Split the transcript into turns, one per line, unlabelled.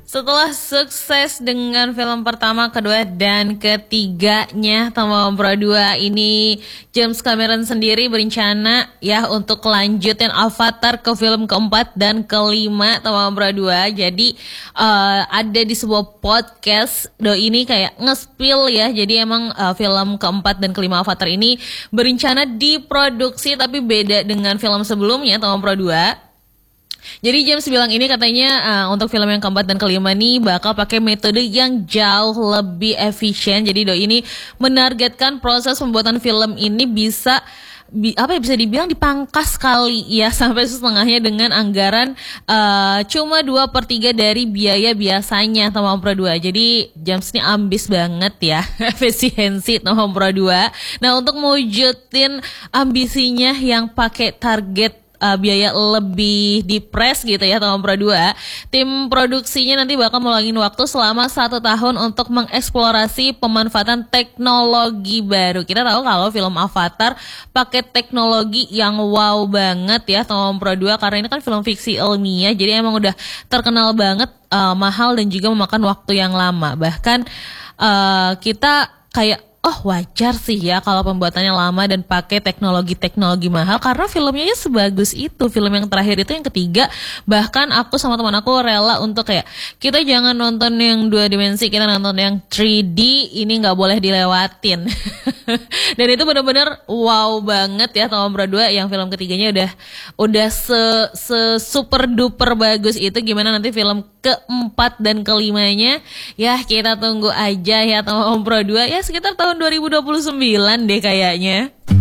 Setelah sukses dengan film pertama, kedua, dan ketiganya Tom Pro 2 ini, James Cameron sendiri berencana ya untuk lanjutin Avatar ke film keempat dan kelima Tom Pro 2. Jadi ada di sebuah podcast Doi ini kayak nge-spill ya. Jadi emang film keempat dan kelima Avatar ini berencana diproduksi tapi beda dengan film sebelumnya Tom Pro 2. Jadi James bilang ini katanya untuk film yang keempat dan kelima nih bakal pakai metode yang jauh lebih efisien. Jadi Doi ini menargetkan proses pembuatan film ini bisa dibilang dipangkas kali ya sampai setengahnya dengan anggaran cuma 2/3 dari biaya biasanya Tom Pro 2. Jadi James ini ambis banget ya efisiensi Tom Pro 2. Nah, untuk mewujudin ambisinya yang pakai target biaya lebih dipres gitu ya Tom Pro 2, tim produksinya nanti bakal meluangin waktu selama 1 tahun untuk mengeksplorasi pemanfaatan teknologi baru. Kita tahu kalau film Avatar pakai teknologi yang wow banget ya Tom Pro 2, karena ini kan film fiksi ilmiah, jadi emang udah terkenal banget mahal dan juga memakan waktu yang lama. Bahkan kita kayak wajar sih ya kalau pembuatannya lama dan pakai teknologi mahal, karena filmnya ya sebagus itu. Film yang terakhir itu yang ketiga, bahkan aku sama teman aku rela untuk kayak kita jangan nonton yang 2 dimensi, kita nonton yang 3D, ini nggak boleh dilewatin. Dan itu benar-benar wow banget ya Tom Pro 2, yang film ketiganya udah super duper bagus itu. Gimana nanti film keempat dan kelimanya ya kita tunggu aja ya Tom Pro 2 ya sekitar tahun 2029 deh kayaknya.